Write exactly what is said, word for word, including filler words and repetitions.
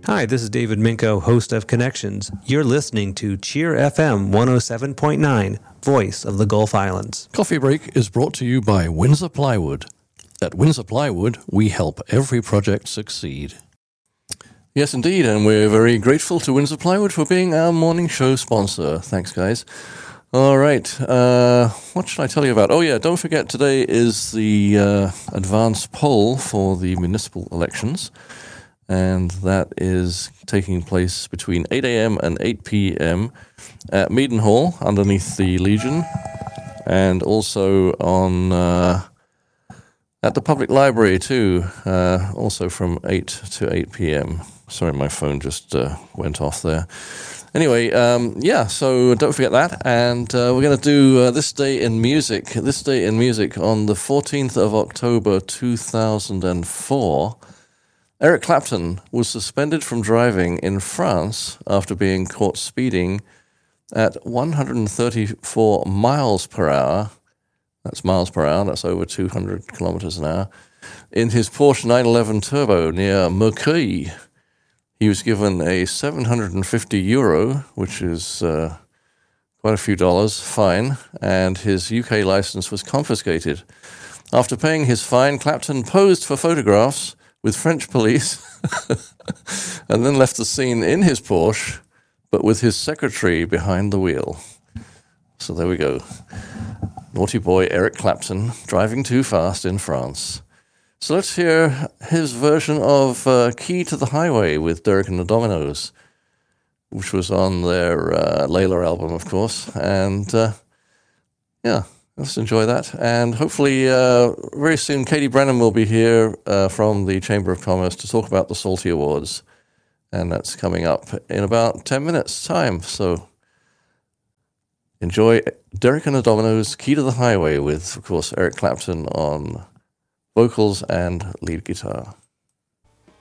Hi, this is David Minko, host of Connections. You're listening to Cheer F M one oh seven point nine, Voice of the Gulf Islands. Coffee Break is brought to you by Windsor Plywood. At Windsor Plywood, we help every project succeed. Yes, indeed, and we're very grateful to Windsor Plywood for being our morning show sponsor. Thanks, guys. All right, uh, what should I tell you about? Oh, yeah, don't forget today is the uh, advance poll for the municipal elections, and that is taking place between eight a.m. and eight p.m. at Meaden Hall underneath the Legion, and also on uh, at the public library too, uh, also from eight to eight p.m. Sorry, my phone just uh, went off there. Anyway, um, yeah, so don't forget that. And uh, we're going to do uh, This Day in Music. This Day in Music on the fourteenth of October, two thousand four. Eric Clapton was suspended from driving in France after being caught speeding at one hundred thirty-four miles per hour. That's miles per hour, that's over two hundred kilometers an hour, in his Porsche nine eleven Turbo near Merceuil. He was given a seven hundred fifty euro, which is uh, quite a few dollars, fine, and his U K license was confiscated. After paying his fine, Clapton posed for photographs with French police and then left the scene in his Porsche, but with his secretary behind the wheel. So there we go. Naughty boy Eric Clapton driving too fast in France. So let's hear his version of uh, Key to the Highway with Derek and the Dominos, which was on their uh, Layla album, of course. And uh, yeah, let's enjoy that. And hopefully uh, very soon Katie Brennan will be here uh, from the Chamber of Commerce to talk about the Salty Awards. And that's coming up in about ten minutes' time. So enjoy Derek and the Dominos, Key to the Highway with, of course, Eric Clapton on vocals and lead guitar.